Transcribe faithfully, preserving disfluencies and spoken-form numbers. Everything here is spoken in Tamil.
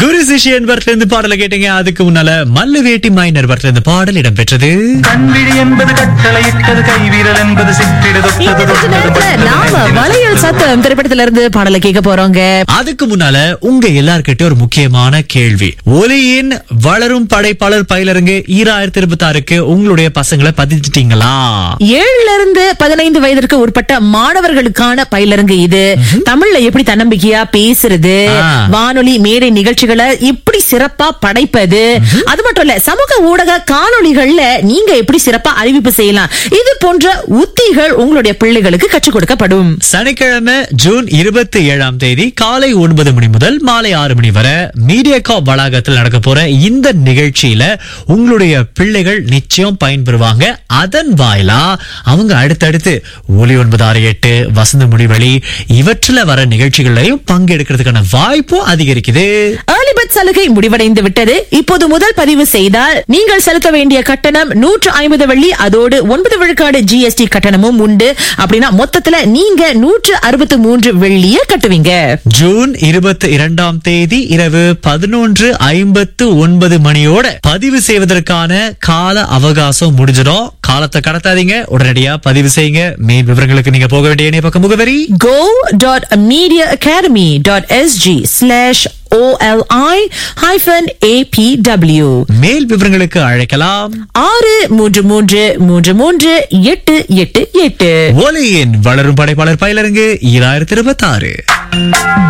குரு சிஷ்யன் படத்துல இருந்து பாடல கேட்டீங்க. அதுக்கு முன்னால மல்லு வேட்டி மைனர் படத்துல இருந்து பாடல் இடம்பெற்றது. கண்விழி என்பது கட்டளையிட்டது, கைவிரல் என்பது நாம வளையல் சத்தம் திரைப்படத்துல இருந்து பாடலை கேட்க போறோங்க. அதுக்கு முன்னால உங்க எல்லார்கிட்ட ஒரு முக்கியமான கேள்வி. ஒலியின் வளரும் படைப்பாளர் பயிலரங்கு ஈராயிரத்தி இருபத்தி ஆறுக்கு உங்களுடைய பசங்களை பதிஞ்சிட்டீங்களா? ஏழுல இருந்து பதினைந்து வயதிற்கு உட்பட்ட மாணவர்களுக்கான பயிலரங்கு இது. தமிழ்ல எப்படி தன்னம்பிக்கையா பேசுறது, வானொலி மேடை நிகழ்ச்சிகளை எப்படி சிறப்பா படைப்பது, அது மட்டும் இல்ல சமூக ஊடக காணொளிகள்ல நீங்க எப்படி சிறப்பா அறிவிப்பு செய்யலாம், இது போன்ற உத்திகள் உங்களுடைய பிள்ளைகளுக்கு கற்றுக் கொடுக்கப்படும். சனிக்கிழமை ஜூன் இருபத்தி ஏழாம் தேதி காலை ஒன்பது மணி முதல் மாலை ஆறு மணி வரை மீடியாகாப் வளாகத்தில் நடக்க போற இந்த நிகழ்ச்சியில உங்களுடைய பிள்ளைகள் நிச்சயம் பயன்பெறுவாங்க. அதன் வாயிலா அவங்க அடுத்தடுத்து ஒலி ஒன்பது ஆறு எட்டு வசந்த முடிவழி இவற்றில வர நிகழ்ச்சிகளையும் பங்கெடுக்கிறதுக்கான வாய்ப்பும் அதிகரிக்குது. ஏர்லிபர்ட் சலுகை முடிவடைந்து விட்டது. இப்போது முதல் பதிவு செய்தால் நீங்கள் செலுத்த வேண்டிய கட்டணம் நூற்று ஐம்பது வெள்ளி. அதோடு ஒன்பது விழுக்காடு ஜிஎஸ்டி கட்டணமும் உண்டு. அப்படின்னா மொத்தத்துல நீங்க நூற்று அறுபத்தி மூன்று வெள்ளிய கட்டுவீங்க. ஜூன் இருபத்தி இரண்டாம் தேதி இரவு பதினொன்று ஐம்பத்து ஒன்பது மணியோட பதிவு செய்வதற்கான கால அவகாசம் முடிஞ்சிடும். காலத்தை கடத்தாதீங்க, உடனடியா பதிவு செய்யுங்க. மேல் விவரங்களுக்கு நீங்க போக வேண்டிய இணைய பக்க முகவரி go dot media academy dot s g slash O L I hyphen A P W. மேல் விவரங்களுக்கு அழைக்கலாம் ஆறு மூன்று மூன்று மூன்று மூன்று எட்டு எட்டு எட்டு. ஒலியின் வளரும் படைப்பாளர் பயிலரங்கு ஈராயிரத்தி இருபத்தி ஆறு.